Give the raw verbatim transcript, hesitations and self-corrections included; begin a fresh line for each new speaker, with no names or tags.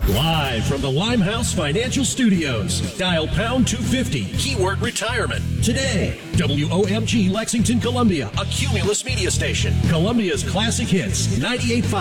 Live from the Limehouse Financial Studios. Dial pound two fifty, keyword retirement. Today, W O M G Lexington, Columbia, a Cumulus media station. Columbia's classic hits, ninety-eight point five.